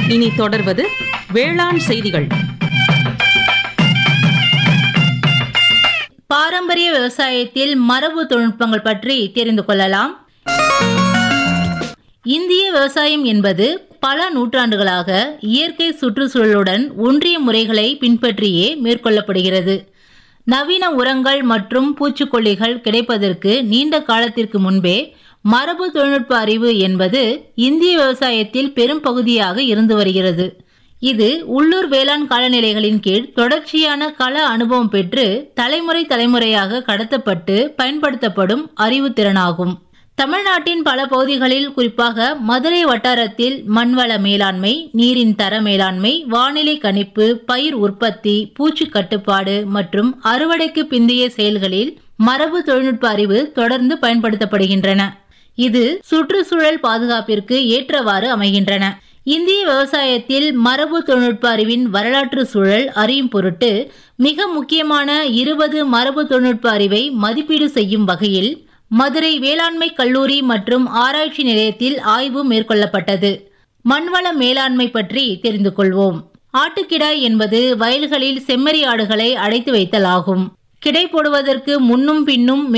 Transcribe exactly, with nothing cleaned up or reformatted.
இனி தொடர்வது வேளாண் செய்திகள். பாரம்பரிய விவசாயத்தில் மரபு தொழில்நுட்பங்கள் பற்றி தெரிந்து கொள்ளலாம். இந்திய விவசாயம் என்பது பல நூற்றாண்டுகளாக இயற்கை சுற்றுச்சூழலுடன் ஒன்றிய முறைகளை பின்பற்றியே மேற்கொள்ளப்படுகிறது. நவீன உரங்கள் மற்றும் பூச்சிக்கொல்லிகள் கிடைப்பதற்கு நீண்ட காலத்திற்கு முன்பே மரபு தொழில்நுட்ப அறிவு என்பது இந்திய விவசாயத்தில் பெரும் பகுதியாக இருந்து வருகிறது. இது உள்ளூர் வேளாண் காலநிலைகளின் கீழ் தொடர்ச்சியான கள அனுபவம் பெற்று தலைமுறை தலைமுறையாக கடத்தப்பட்டு பயன்படுத்தப்படும் அறிவு திறனாகும். தமிழ்நாட்டின் பல பகுதிகளில், குறிப்பாக மதுரை வட்டாரத்தில் மண்வள மேலாண்மை, நீரின் தர மேலாண்மை, வானிலை கணிப்பு, பயிர் உற்பத்தி, பூச்சி கட்டுப்பாடு மற்றும் அறுவடைக்கு பிந்தைய செயல்களில் மரபு தொழில்நுட்ப அறிவு தொடர்ந்து பயன்படுத்தப்படுகின்றன. இது சுற்றுச்சூழல் பாதுகாப்பிற்கு ஏற்றவாறு அமைகின்றன. இந்திய விவசாயத்தில் மரபு தொழில்நுட்ப அறிவின் வரலாற்று சூழல் அறியும் பொருட்டு மிக முக்கியமான இருபது மரபு தொழில்நுட்ப அறிவை மதிப்பீடு செய்யும் வகையில் மதுரை வேளாண்மை கல்லூரி மற்றும் ஆராய்ச்சி நிலையத்தில் ஆய்வு மேற்கொள்ளப்பட்டது. மண்வள மேலாண்மை பற்றி தெரிந்து கொள்வோம். ஆட்டுக்கிடாய் என்பது வயல்களில் செம்மறி ஆடுகளை அடைத்து வைத்தல் ஆகும். கிடை போடுவதற்கு முன்னும் பின்னும்